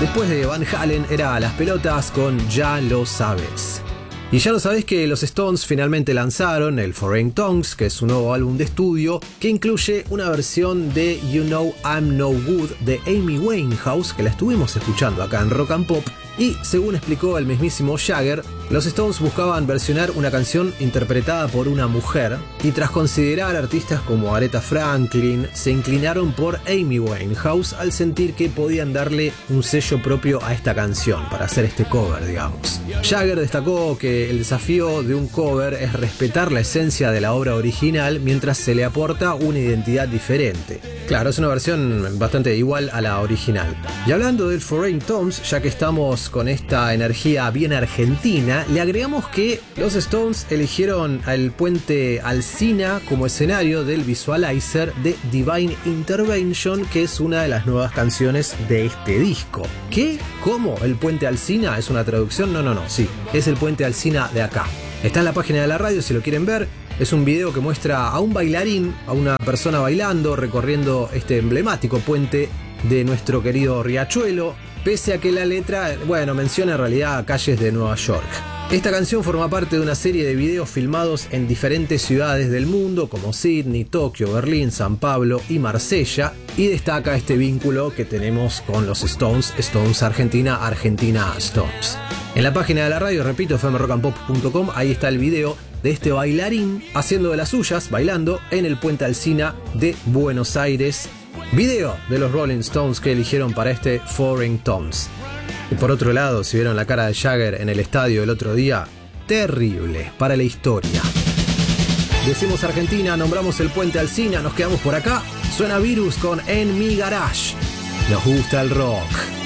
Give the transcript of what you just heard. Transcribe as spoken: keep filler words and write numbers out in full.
Después de Van Halen era Las Pelotas con Ya Lo Sabes. Y ya lo sabés que los Stones finalmente lanzaron el Foreign Tongues, que es su nuevo álbum de estudio, que incluye una versión de You Know I'm No Good de Amy Winehouse, que la estuvimos escuchando acá en Rock and Pop. Y según explicó el mismísimo Jagger, los Stones buscaban versionar una canción interpretada por una mujer, y tras considerar artistas como Aretha Franklin, se inclinaron por Amy Winehouse al sentir que podían darle un sello propio a esta canción para hacer este cover, digamos. Jagger destacó que el desafío de un cover es respetar la esencia de la obra original mientras se le aporta una identidad diferente. Claro, es una versión bastante igual a la original. Y hablando del Foreign Tongues, ya que estamos con esta energía bien argentina, le agregamos que los Stones eligieron al puente Alsina como escenario del visualizer de Divine Intervention, que es una de las nuevas canciones de este disco. ¿Qué? ¿Cómo? ¿El puente Alsina? ¿Es una traducción? No, no, no, sí, es el puente Alsina de acá. Está en la página de la radio si lo quieren ver. Es un video que muestra a un bailarín, a una persona bailando, recorriendo este emblemático puente de nuestro querido Riachuelo, pese a que la letra, bueno, menciona en realidad calles de Nueva York. Esta canción forma parte de una serie de videos filmados en diferentes ciudades del mundo como Sydney, Tokio, Berlín, San Pablo y Marsella, y destaca este vínculo que tenemos con los Stones, Stones Argentina, Argentina Stones. En la página de la radio, repito, f m rock and pop punto com, ahí está el video de este bailarín haciendo de las suyas, bailando en el puente Alsina de Buenos Aires. Video de los Rolling Stones que eligieron para este Foreign Tongues. Y por otro lado, si vieron la cara de Jagger en el estadio el otro día, terrible para la historia. Decimos Argentina, nombramos el puente Alsina, nos quedamos por acá. Suena Virus con En Mi Garage. Nos gusta el rock.